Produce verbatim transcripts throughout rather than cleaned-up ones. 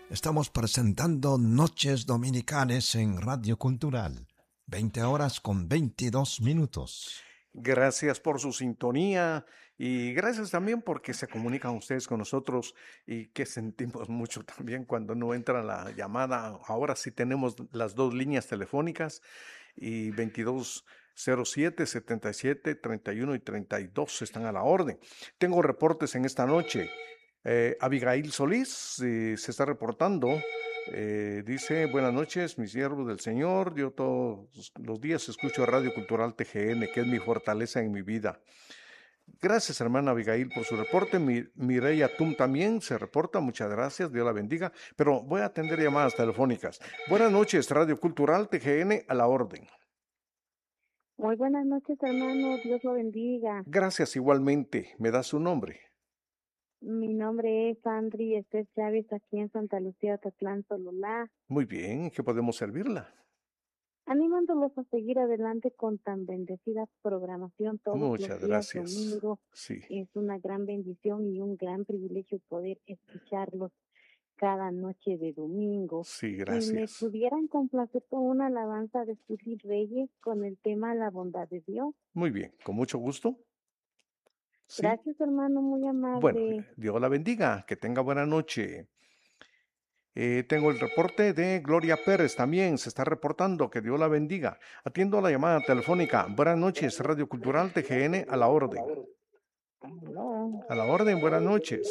Estamos presentando Noches Dominicales en Radio Cultural, veinte horas con veintidós minutos. Gracias por su sintonía y gracias también porque se comunican ustedes con nosotros y que sentimos mucho también cuando no entra la llamada. Ahora sí tenemos las dos líneas telefónicas y veintidós cero siete, setenta y siete, treinta y uno y treinta y dos están a la orden. Tengo reportes en esta noche. Eh, Abigail Solís eh, se está reportando. Eh, dice, buenas noches, mi siervo del Señor. Yo todos los días escucho Radio Cultural T G N, que es mi fortaleza en mi vida. Gracias, hermana Abigail, por su reporte. Mi, Mireya Tum también se reporta. Muchas gracias, Dios la bendiga. Pero voy a atender llamadas telefónicas. Buenas noches, Radio Cultural T G N, a la orden. Muy buenas noches, hermano. Dios lo bendiga. Gracias, igualmente. ¿Me da su nombre? Mi nombre es Andri Estés Chávez, aquí en Santa Lucía, Tatlán, Sololá. Muy bien, ¿en qué podemos servirla? Animándolos a seguir adelante con tan bendecida programación todos Muchas los días gracias. domingo. Sí. Es una gran bendición y un gran privilegio poder escucharlos cada noche de domingo. Sí, Si me gracias. pudieran complacer con una alabanza de Susi Reyes con el tema La bondad de Dios. Muy bien, con mucho gusto. Sí. Gracias, hermano, muy amable. Bueno, Dios la bendiga, que tenga buena noche. Eh, tengo el reporte de Gloria Pérez también, se está reportando, que Dios la bendiga. Atiendo la llamada telefónica. Buenas noches, Radio Cultural T G N, a la orden. Aló. A la orden, buenas noches.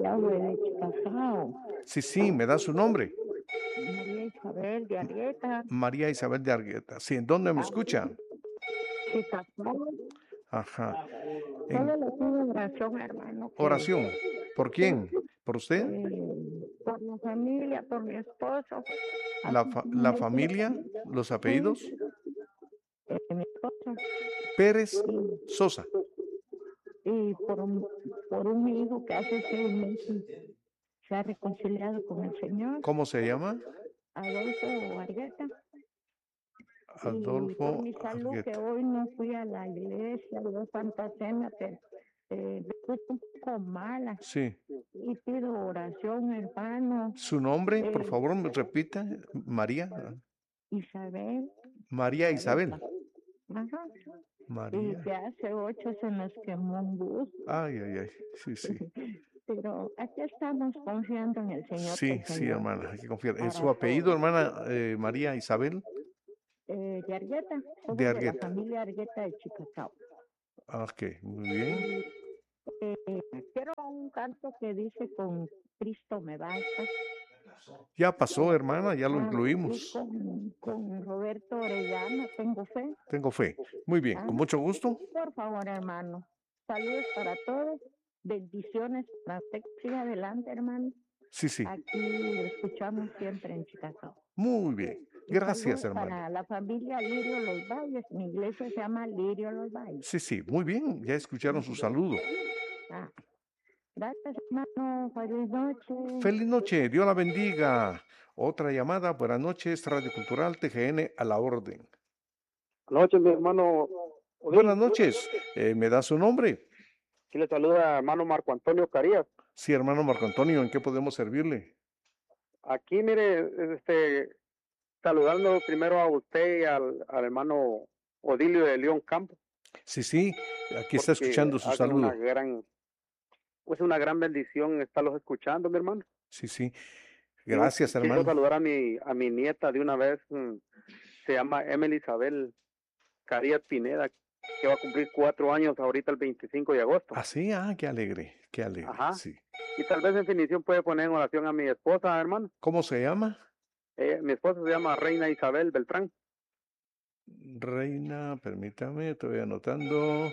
Sí, sí, me da su nombre. María Isabel de Arrieta. María Isabel de Argueta. Sí, ¿en dónde me escucha? Chicago. Ajá. En Solo le pido oración, hermano. que, oración. ¿Por quién? ¿Por usted? eh, por mi familia, por mi esposo. La, fa- la familia, los apellidos. Eh, mi esposo. Pérez Sosa. Y por un, por un hijo que hace seis meses se ha reconciliado con el Señor. ¿Cómo se llama? Adolfo Argueta. Y Adolfo por mi salud, que Argueta. hoy no fui a la iglesia de Santa Cena, pero eh, me puse un poco mala. Sí. Y pido oración, hermano. Su nombre, por Eh, favor, me repita. María. Isabel. María Isabel. Ajá. Y María. que hace ocho se nos quemó un bus. Ay, ay, ay. Sí, sí. Pero aquí estamos confiando en el Señor. Sí, el sí, Señor hermana, hay que confiar. ¿En para su apellido, todo. hermana eh, María Isabel? Eh, de Argueta. Somos De de, Argueta. la familia Argueta de Chicacao. Ok, muy bien. Eh, quiero un canto que dice con Cristo me basta. Ya pasó, hermana, ya lo Ah, y incluimos. con, con Roberto Orellana, tengo fe. Tengo fe. Muy bien, Ah, con mucho gusto. por favor, hermano. Saludos para todos. Bendiciones para usted. Siga adelante, hermano. Sí, sí. Aquí lo escuchamos siempre en Chicago. Muy bien. Y Gracias, saludos hermano. para la familia Lirio Los Valles. Mi iglesia se llama Lirio Los Valles. Sí, sí, muy bien. Ya escucharon su saludo. Ah, gracias, hermano. Feliz noche. Feliz noche, Dios la bendiga. Otra llamada, buenas noches, Radio Cultural T G N, a la orden. Buenas noches, mi hermano. Odín. Buenas noches, eh, ¿me da su nombre? Aquí le saluda hermano Marco Antonio Carías. Sí, hermano Marco Antonio, ¿en qué podemos servirle? Aquí, mire, este, saludando primero a usted y al, al hermano Odilio de León Campo. Sí, sí, aquí está porque escuchando su hacen saludo. Una gran, pues una gran bendición estarlos escuchando, mi hermano. Sí, sí. Gracias, Yo hermano. Quiero saludar a mi, a mi nieta de una vez. mm, Se llama Emily Isabel Carías Pineda, que va a cumplir cuatro años ahorita el veinticinco de agosto. Ah, sí, ah, qué alegre, qué alegre, Ajá. sí. Y tal vez en definición puede poner en oración a mi esposa, hermano. ¿Cómo se llama? Eh, mi esposa se llama Reina Isabel Beltrán. Reina, permítame, estoy anotando.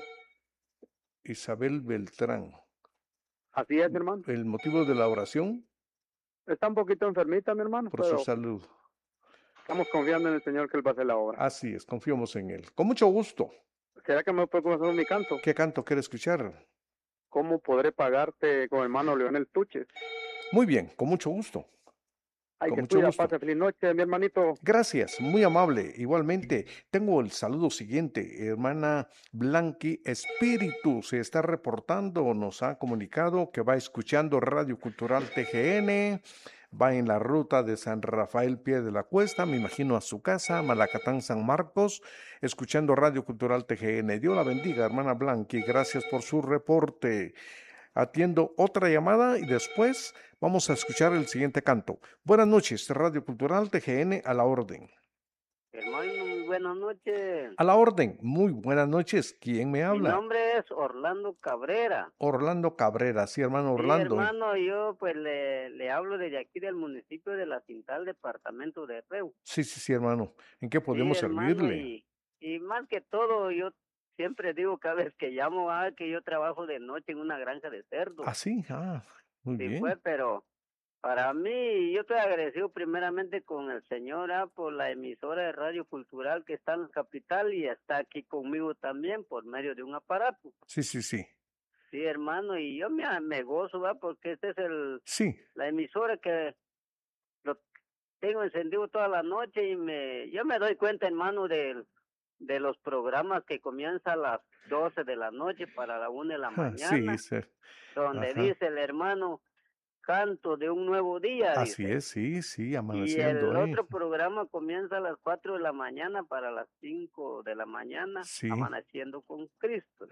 Isabel Beltrán. Así es, hermano. ¿El motivo de la oración? Está un poquito enfermita, mi hermano, Por pero su salud. estamos confiando en el Señor que Él va a hacer la obra. Así es, confiamos en él. Con mucho gusto. ¿Será que me puede conocer mi canto? ¿Qué canto quiere escuchar? ¿Cómo podré pagarte con hermano Leonel Tuches? Muy bien, con mucho gusto. Ay, Con que mucho tuya, gusto. pase feliz noche, mi hermanito. Gracias, muy amable. Igualmente, tengo el saludo siguiente. Hermana Blanqui Espíritu se está reportando, nos ha comunicado que va escuchando Radio Cultural T G N. va en la ruta de San Rafael Pie de la Cuesta, me imagino a su casa, Malacatán, San Marcos, escuchando Radio Cultural T G N. Dios la bendiga, hermana Blanqui, gracias por su reporte. Atiendo otra llamada y después vamos a escuchar el siguiente canto. Buenas noches, Radio Cultural T G N, a la orden. Hermano, muy buenas noches. A la orden, muy buenas noches. ¿Quién me habla? Mi nombre es Orlando Cabrera. Orlando Cabrera, sí, hermano Orlando. Sí, hermano, yo pues le, le hablo desde aquí del municipio de La Cintal, departamento de Reu. Sí, sí, sí, hermano. ¿En qué podemos sí, hermano, servirle? Y, y más que todo, yo siempre digo cada vez que llamo, ah, que yo trabajo de noche en una granja de cerdos. Ah, sí, ah, muy sí, bien. Pues, pero para mí, yo estoy agradecido primeramente con el Señor ah, por la emisora de Radio Cultural que está en la capital y está aquí conmigo también por medio de un aparato. Sí, sí, sí. Sí, hermano, y yo me, me gozo, ¿va? Porque este es el sí. la emisora que lo tengo encendido toda la noche y me yo me doy cuenta, hermano, de, de los programas que comienzan a las doce de la noche para la una de la mañana, sí, sí. donde Ajá. dice el hermano, canto de un nuevo día. Así dice. es, sí, sí, Y amaneciendo. el ¿eh? otro programa comienza a las cuatro de la mañana para las cinco de la mañana, sí. amaneciendo con Cristo.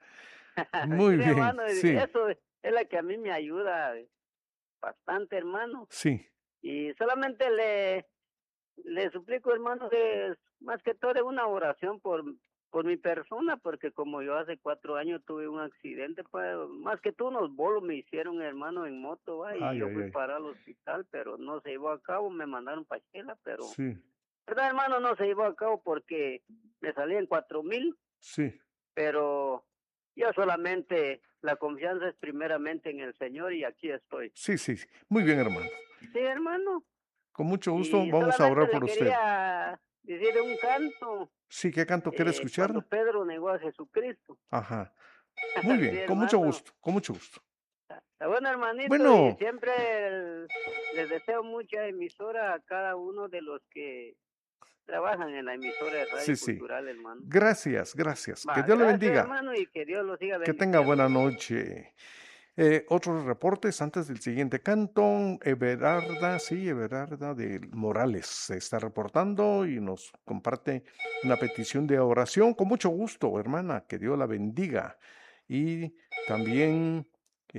Muy sí, bien, hermano, sí. Eso es la que a mí me ayuda bastante, hermano. Sí. Y solamente le, le suplico, hermano, que más que todo una oración por, por mi persona, porque como yo hace cuatro años tuve un accidente, pues más que todo unos bolos me hicieron, hermano, en moto, ¿va? y ay, yo ay, fui ay. para el hospital, pero no se llevó a cabo, me mandaron para Chela, pero, sí. ¿verdad, hermano? No se llevó a cabo porque me salían cuatro mil, sí. pero yo solamente, la confianza es primeramente en el Señor y aquí estoy. Sí, sí, muy bien, hermano. Sí, hermano. Con mucho gusto, y vamos a orar por le usted. Quería decir un canto. Sí, ¿qué canto quiere eh, escuchar? Cuando Pedro negó a Jesucristo. Ajá. Muy bien, sí, con mucho gusto, con mucho gusto. Bueno, hermanito, bueno. y siempre el, les deseo mucha emisora a cada uno de los que trabajan en la emisora de Radio sí, Cultural, sí. hermano. Gracias, gracias. Va, que Dios gracias, le bendiga. hermano, y que Dios lo siga que tenga buena noche. Eh, otros reportes antes del siguiente canto. Everarda, sí, Everarda de Morales se está reportando y nos comparte una petición de oración. Con mucho gusto, hermana, que Dios la bendiga. Y también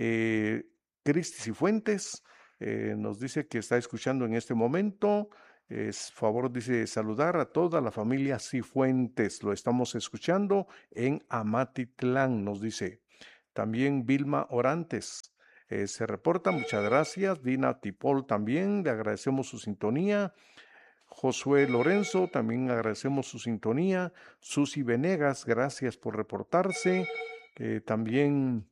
eh, Cristi Cifuentes eh, nos dice que está escuchando en este momento. Es favor, dice, saludar a toda la familia Cifuentes. Lo estamos escuchando en Amatitlán, nos dice. También Vilma Orantes eh, se reporta, muchas gracias. Dina Tipol también, le agradecemos su sintonía. Josué Lorenzo, también agradecemos su sintonía. Susi Venegas, gracias por reportarse. Eh, también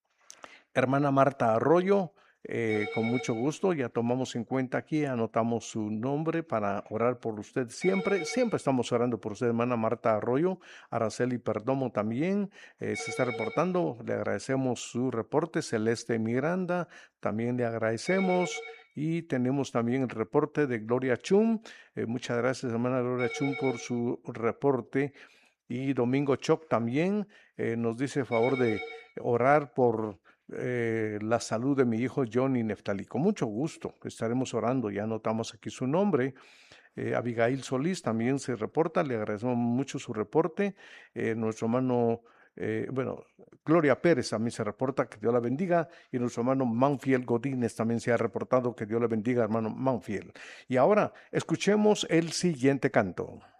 hermana Marta Arroyo, Eh, con mucho gusto, ya tomamos en cuenta aquí, anotamos su nombre para orar por usted siempre, siempre estamos orando por usted, hermana Marta Arroyo. Araceli Perdomo también eh, se está reportando, le agradecemos su reporte. Celeste Miranda, también le agradecemos. Y tenemos también el reporte de Gloria Chum, eh, muchas gracias hermana Gloria Chum por su reporte. Y Domingo Choc también eh, nos dice favor de orar por Eh, la salud de mi hijo Johnny Neftali. Con mucho gusto estaremos orando, ya anotamos aquí su nombre. eh, Abigail Solís también se reporta, le agradecemos mucho su reporte. eh, nuestro hermano eh, bueno, Gloria Pérez también se reporta, que Dios la bendiga, y nuestro hermano Manfiel Godínez también se ha reportado, que Dios le bendiga, hermano Manfiel. Y ahora escuchemos el siguiente canto.